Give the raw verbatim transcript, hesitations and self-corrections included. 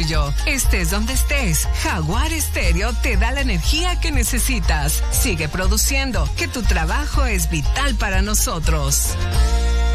tuyo. Estés donde estés, Jaguar Estéreo te da la energía que necesitas. Sigue produciendo, que tu trabajo es vital para nosotros.